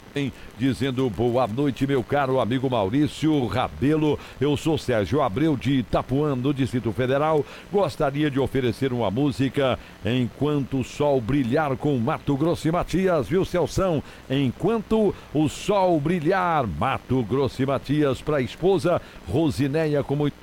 Dizendo boa noite, meu caro amigo Maurício Rabelo. Eu sou Sérgio Abreu de Itapuã, no Distrito Federal. Gostaria de oferecer uma música Enquanto o Sol Brilhar, com Mato Grosso e Matias, viu, Celção? Enquanto o Sol Brilhar, Mato Grosso e Matias, para a esposa Rosineia, com muito